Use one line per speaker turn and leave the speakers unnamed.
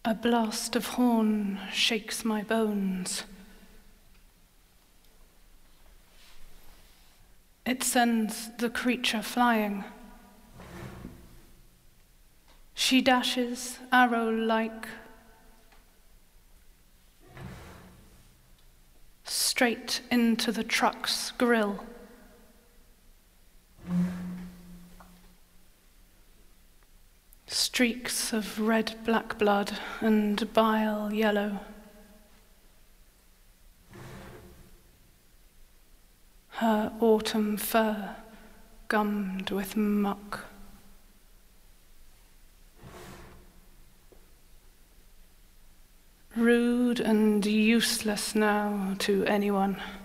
A blast of horn shakes my bones. It sends the creature flying. She dashes arrow-like straight into the truck's grill. Streaks of red-black blood and bile yellow. Her autumn fur gummed with muck. Rude and useless now to anyone.